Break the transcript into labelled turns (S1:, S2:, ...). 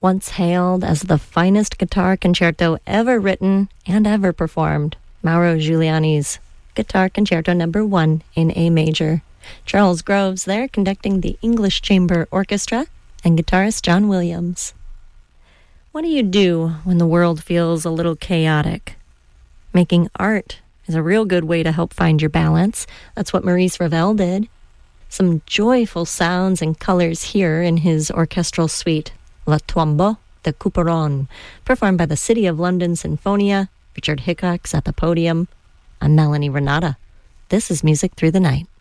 S1: once hailed as the finest guitar concerto ever written and ever performed, Mauro Giuliani's Guitar Concerto No. 1 in A major. Charles Groves there conducting the English Chamber Orchestra and guitarist John Williams. What do you do when the world feels a little chaotic? Making art is a real good way to help find your balance. That's what Maurice Ravel did. Some joyful sounds and colors here in his orchestral suite, La Tombeau de Couperon, performed by the City of London Sinfonia. Richard Hickox at the podium. I'm Melanie Renata. This is Music Through the Night.